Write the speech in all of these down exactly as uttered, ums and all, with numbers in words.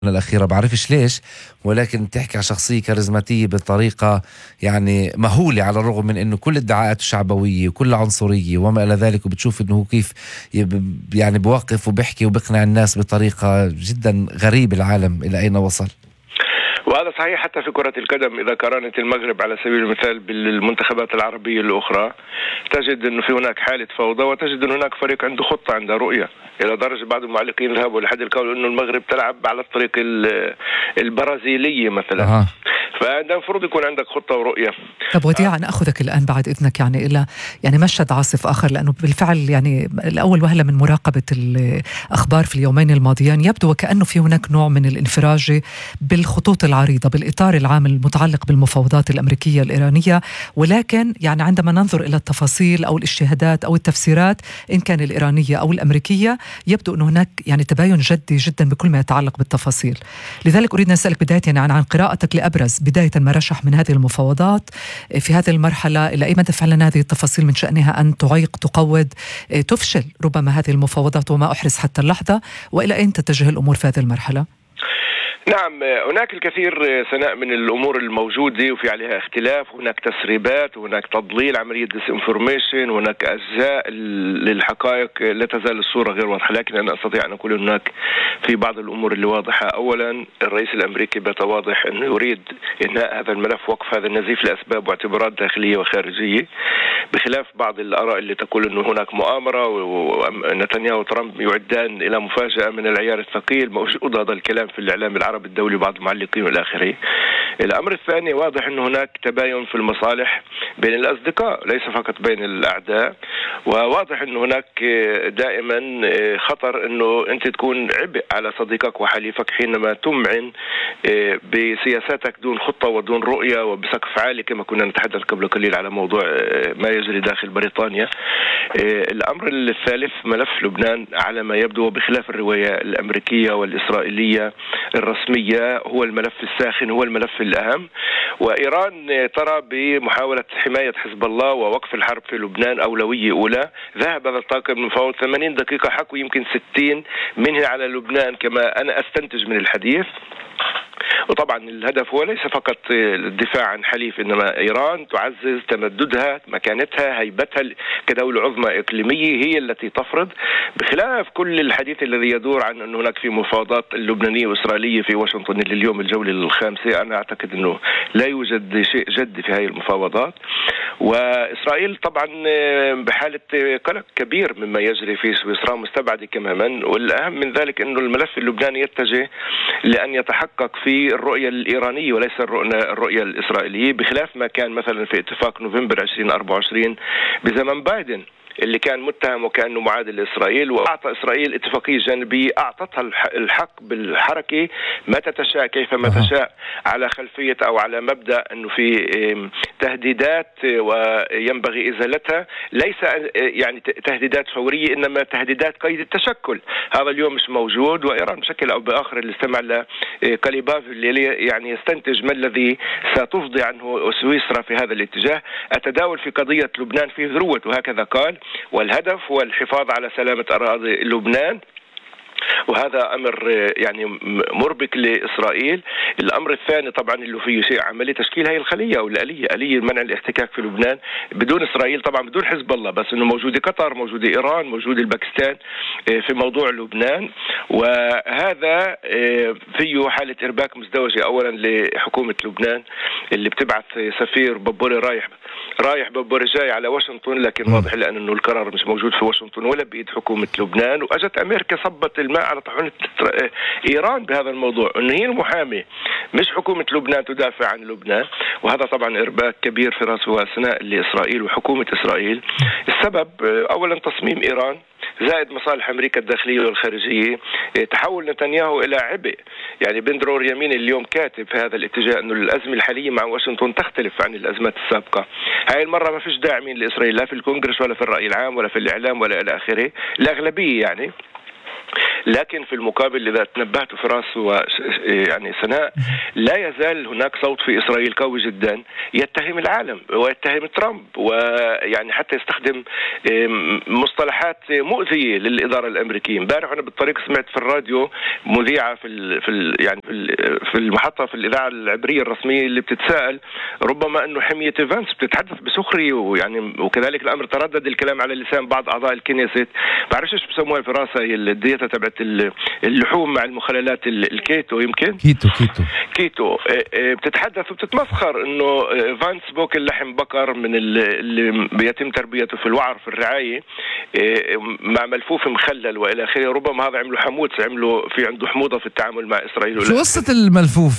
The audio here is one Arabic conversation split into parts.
الأخيرة بعرفش ليش، ولكن تحكي عن شخصية كاريزماتية بطريقة يعني مهولة، على الرغم من أنه كل ادعاءاته شعبوية وكل عنصرية وما إلى ذلك. وبتشوف أنه كيف يب- يعني بوقف وبيحكي وبقنع الناس بطريقة جدا غريبة. العالم إلى أين وصل؟ وهذا صحيح حتى في كرة القدم. إذا قارنت المغرب على سبيل المثال بالمنتخبات العربية الأخرى تجد أنه في هناك حالة فوضى، وتجد أن هناك فريق عنده خطة، عنده رؤية، إلى درجة بعض المعلقين ذهبوا لحد القول أنه المغرب تلعب على الطريق البرازيلية مثلا. أه. فهذا المفروض يكون عندك خطة ورؤية. طب وديع، أنا أخذك الآن بعد إذنك يعني إلى يعني مشهد عاصف آخر، لأنه بالفعل يعني الأول وهلة من مراقبة الأخبار في اليومين الماضيين يبدو وكأنه في هناك نوع من الانفراج بالخطوط العريضة بالإطار العام المتعلق بالمفاوضات الأمريكية الإيرانية، ولكن يعني عندما ننظر إلى التفاصيل أو الاجتهادات أو التفسيرات إن كان الإيرانية أو الأمريكية يبدو أن هناك يعني تباين جدي جدا بكل ما يتعلق بالتفاصيل. لذلك أريد أن أسألك بداية يعني عن قراءتك لأبرز بداية ما رشح من هذه المفاوضات في هذه المرحلة، إلى أي مدى فعلا هذه التفاصيل من شأنها أن تعيق، تقود، تفشل ربما هذه المفاوضات وما أحرز حتى اللحظة، وإلى أين تتجه الأمور في هذه المرحلة؟ نعم، هناك الكثير سناء من الأمور الموجودة وفي عليها اختلاف، هناك تسريبات، هناك تضليل، عملية ديسانفورميشن، هناك أجزاء للحقائق لا تزال الصورة غير واضحة. لكن أنا أستطيع أن أقول هناك في بعض الأمور اللي واضحة. أولا، الرئيس الأمريكي بات واضح أنه يريد إنهاء هذا الملف، وقف هذا النزيف لأسباب واعتبارات داخلية وخارجية، بخلاف بعض الآراء اللي تقول أنه هناك مؤامرة ونتنياهو وترامب يعدان إلى مفاجأة من العيار الثقيل. موجود هذا الكلام في الإعلام العربي الدولي وبعض المعلقين والآخرين. الأمر الثاني، واضح أنه هناك تباين في المصالح بين الأصدقاء ليس فقط بين الأعداء، وواضح أنه هناك دائما خطر أنه أنت تكون عبء على صديقك وحليفك حينما تمعن بسياساتك دون خطة ودون رؤية وبسقف عالي، كما كنا نتحدث قبل قليل على موضوع ما يجري داخل بريطانيا. الأمر الثالث، ملف لبنان على ما يبدو بخلاف الرواية الأمريكية والإسرائيلية الرسمية هو الملف الساخن، هو الملف الأهم. وإيران ترى بمحاولة حماية حزب الله ووقف الحرب في لبنان أولوية أولى. ذهب هذا الطاقم المفاوض ثمانين دقيقة، حكوا يمكن ستين منها على لبنان كما أنا أستنتج من الحديث. وطبعا الهدف هو ليس فقط الدفاع عن حليف، إنما إيران تعزز تمددها، مكانتها، هيبتها كدولة عظمى إقليمية هي التي تفرض، بخلاف كل الحديث الذي يدور عن أن هناك في مفاوضات اللبنانية والإسرائيلية في واشنطن لليوم الجولة الخامسة. أنا أعتقد أنه لا يوجد شيء جد في هذه المفاوضات. وإسرائيل طبعا بحالة قلق كبير مما يجري في سويسرا، مستبعدة تماما. والأهم من ذلك أنه الملف اللبناني يتجه لأن يتحقق في الرؤية الإيرانية وليس الرؤية الإسرائيلية، بخلاف ما كان مثلا في اتفاق نوفمبر ألفين وأربعة وعشرين بزمن بايدن اللي كان متهم وكأنه معادل لإسرائيل، وأعطى إسرائيل اتفاقية جانبية أعطتها الحق بالحركة متى تشاء كيفما تشاء، على خلفية أو على مبدأ أنه في تهديدات وينبغي إزالتها، ليس يعني تهديدات فورية إنما تهديدات قيد التشكل. هذا اليوم مش موجود، وإيران بشكل أو بآخر اللي استمع لكاليباف اللي يعني يستنتج ما الذي ستفضي عنه سويسرا في هذا الاتجاه. التداول في قضية لبنان في ذروة، وهكذا قال، والهدف هو الحفاظ على سلامة أراضي لبنان، وهذا أمر يعني مربك لإسرائيل. الأمر الثاني طبعا اللي فيه شيء عملي تشكيل هاي الخلية أو الآلية، آلية منع الاحتكاك في لبنان بدون إسرائيل، طبعا بدون حزب الله، بس إنه موجودة قطر، موجودة إيران، موجودة الباكستان في موضوع لبنان. وهذا فيه حالة إرباك مزدوجة أولا لحكومة لبنان اللي بتبعث سفير ببوري رايح رايح ببوري جاي على واشنطن، لكن واضح لأن إنه القرار مش موجود في واشنطن ولا بإيد حكومة لبنان. وأجت أمريكا صبت الماء على طحونة إيران بهذا الموضوع، إنه هي المحامي مش حكومة لبنان تدافع عن لبنان. وهذا طبعا إرباك كبير في رأس وأثناء لإسرائيل وحكومة إسرائيل. السبب أولا تصميم إيران زائد مصالح أمريكا الداخلية والخارجية، تحول نتنياهو إلى عبء. يعني بن درور يمين اليوم كاتب في هذا الاتجاه أنه الأزمة الحالية مع واشنطن تختلف عن الأزمات السابقة. هاي المرة ما فيش داعمين لإسرائيل لا في الكونغرس ولا في الرأي العام ولا في الإعلام ولا إلى آخره، الأغلبية يعني لكن في المقابل إذا تنبهت فراس و يعني سناء، لا يزال هناك صوت في إسرائيل قوي جدا يتهم العالم ويتهم ترامب، ويعني حتى يستخدم مصطلحات مؤذية للإدارة الأمريكية. امبارح أنا بالطريق سمعت في الراديو مذيعة في ال في ال يعني في في المحطة في الإذاعة العبرية الرسمية اللي بتتساءل ربما أنه حمية فانس بتتحدث بسخرية، ويعني وكذلك الأمر تردد الكلام على لسان بعض أعضاء الكنيست. بعرفش ايش بسموها في راسها الديتا تبعت اللحوم مع المخللات الكيتو، يمكن كيتو كيتو كيتو بتتحدث وبتتمسخر انه فانس بوكل لحم بقر من اللي بيتم تربيته في الوعر في الرعايه مع ملفوف مخلل والى اخره. ربما هذا عملوا حموت، عملوا في عنده حموضه في التعامل مع اسرائيل. شو قصه الملفوف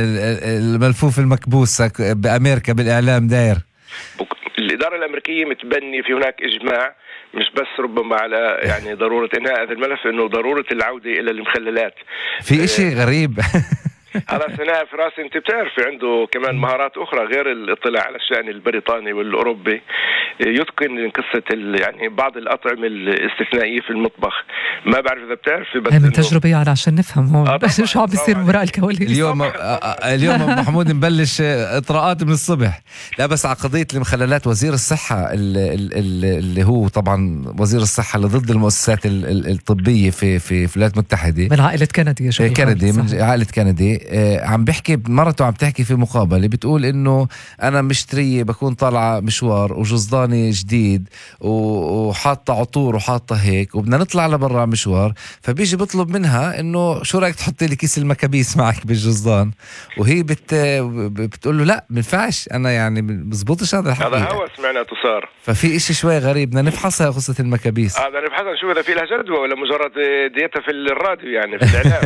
الملفوف المكبوس بامريكا بالاعلام داير؟ الاداره الامريكيه متبني في هناك اجماع مش بس ربما على يعني ضرورة إنهاء هذا الملف، إنه ضرورة العودة إلى المخللات. في إشي غريب هذا سناء فراس، أنت بتعرف عنده كمان مهارات أخرى غير الاطلاع على الشأن البريطاني والأوروبي. يتقن قصة يعني بعض الأطعمة الاستثنائية في المطبخ. ما بعرف إذا بتعرف بس من تجربة يعني عشان نفهم هون آه شو عم بيصير وراء الكواليس. اليوم اليوم محمود نبلش إطراءات من الصبح. لا بس على قضية المخللات، وزير الصحة اللي هو طبعا وزير الصحة اللي ضد المؤسسات الطبية في في الولايات المتحدة من عائلة كندي، كندي من عائلة كندي، عم بحكي مرته، عم تحكي في مقابلة بتقول إنه أنا مشترية بكون طالعة مشوار وجزداني جديد وحاطة عطور وحاطة هيك، وبدنا نطلع لبرا مشوار، فبيجي بطلب منها إنه شو رأيك تحطي لي كيس المكابيس معك بالجزدان، وهي بت بتقول له لا منفعش، أنا يعني بزبطش هذا الحكي. هذا هوس معناته صار. ففي إشي شوي غريب، بدنا نفحصها قصة المكابيس. هذا آه نفحصها نشوف إذا في لها جدوى ولا مجرد ديتها في الراديو يعني في الإعلام.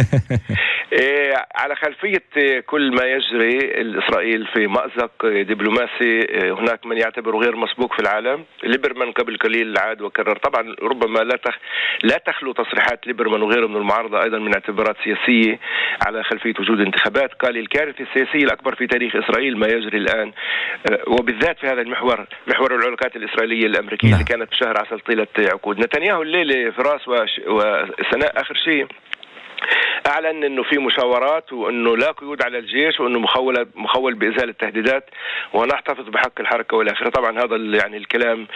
إيه على خلفية كل ما يجري الإسرائيل في مأزق دبلوماسي هناك من يعتبره غير مسبوق في العالم. ليبرمان قبل قليل عاد وكرر، طبعا ربما لا تخ... لا تخلو تصريحات ليبرمان وغيره من المعارضة أيضا من اعتبارات سياسية على خلفية وجود انتخابات. قال الكارثة السياسية الأكبر في تاريخ إسرائيل ما يجري الآن، وبالذات في هذا المحور، محور العلاقات الإسرائيلية الأمريكية اللي كانت بشهر عسل طيلة عقود. نتنياهو الليلة فراس وش... وسناء آخر شيء أعلن أنه في مشاورات وأنه لا قيود على الجيش وأنه مخول مخول بإزالة التهديدات ونحتفظ بحق الحركة والآخرة. طبعا هذا يعني الكلام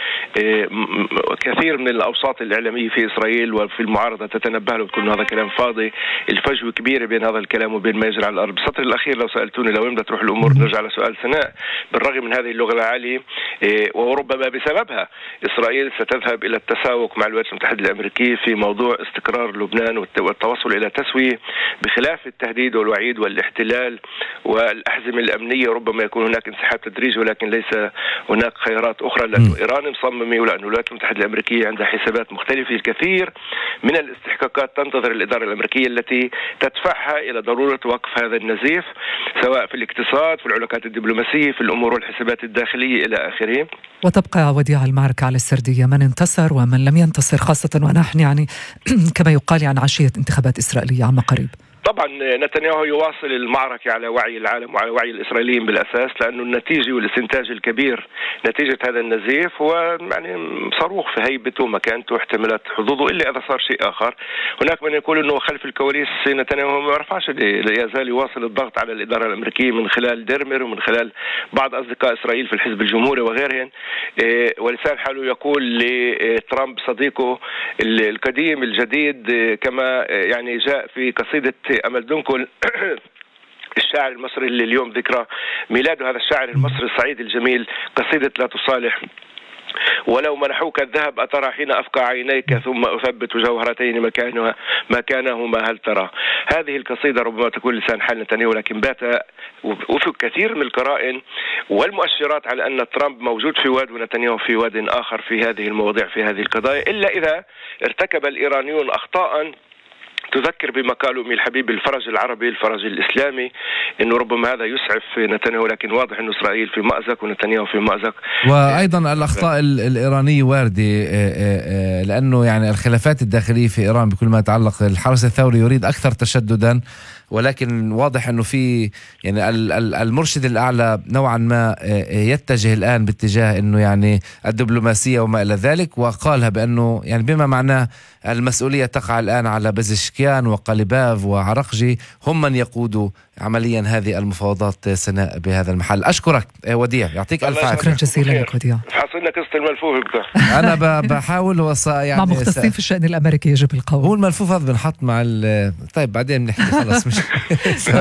كثير من الأوساط الإعلامية في إسرائيل وفي المعارضة تتنبه له وتقول هذا كلام فاضي. الفجوة كبيرة بين هذا الكلام وبين ما يجري على الأرض. بالسطر الأخير لو سألتوني لو بدها تروح الأمور، نرجع لسؤال سناء، بالرغم من هذه اللغة العالية وربما بسببها إسرائيل ستذهب إلى التساوق مع الولايات المتحدة الأمريكية في موضوع استقرار لبنان والتوصل إلى تسوية، بخلاف التهديد والوعيد والاحتلال والأحزمة الأمنية. ربما يكون هناك انسحاب تدريجي ولكن ليس هناك خيارات أخرى، لأنه إيران مصممة ولأن الولايات المتحدة الأمريكية عندها حسابات مختلفة. الكثير من الاستحقاقات تنتظر الإدارة الأمريكية التي تدفعها إلى ضرورة وقف هذا النزيف، سواء في الاقتصاد، في العلاقات الدبلوماسية، في الأمور والحسابات الداخلية إلى آخره. وتبقى وديعة المعركة على السردية، من انتصر ومن لم ينتصر، خاصة ونحن يعني كما يقال عن عشية انتخابات إسرائيلية عما قريب. طبعا نتنياهو يواصل المعركة على وعي العالم وعلى وعي الإسرائيليين بالأساس، لأنه النتيجة والاستنتاج الكبير نتيجة هذا النزيف هو يعني صاروخ في هيبته مكانته احتمالات حظوظه، إلا إذا صار شيء آخر. هناك من يقول أنه خلف الكواليس نتنياهو ما رفعش، لا يزال يواصل الضغط على الإدارة الأمريكية من خلال ديرمر ومن خلال بعض أصدقاء إسرائيل في الحزب الجمهوري وغيرهم. ولسان حاله يقول لترامب صديقه القديم الجديد، كما يعني جاء في قصيدة أمل دنكل الشاعر المصري اللي اليوم ذكرى ميلاده، هذا الشاعر المصري الصعيد الجميل، قصيدة لا تصالح: ولو منحوك الذهب أترى حين أفقع عينيك ثم أثبت جوهرتين مكانها مكانهما هل ترى. هذه القصيدة ربما تكون لسان حال نتنياهو، لكن بات وفي كثير من القرائن والمؤشرات على أن ترامب موجود في واد ونتنياهو في واد آخر في هذه المواضيع في هذه القضايا، إلا إذا ارتكب الإيرانيون أخطاء تذكر بما قالوا من الحبيب الفرج العربي الفرج الإسلامي، إنه ربما هذا يسعف نتنياهو، لكن واضح إنه إسرائيل في مأزق ونتنياهو في مأزق. وأيضا الأخطاء الإيرانية واردة، لأنه يعني الخلافات الداخلية في إيران بكل ما يتعلق الحرس الثوري يريد أكثر تشددا، ولكن واضح أنه في يعني المرشد الأعلى نوعا ما يتجه الآن باتجاه أنه يعني الدبلوماسية وما إلى ذلك، وقالها بأنه يعني بما معناه المسؤولية تقع الآن على بزشكيان وقليباف وعرقجي، هم من يقودوا عمليا هذه المفاوضات سناء بهذا المحل. أشكرك وديع، يعطيك ألف عافية. شكرا جزيلا لك وديع. حصلنا قصة الملفوف بتاع أنا بحاول وص يعني مع مختصين في الشأن الأمريكي يجب القول. هو الملفوف هذا بنحط مع ال طيب بعدين بنحكي خلص مش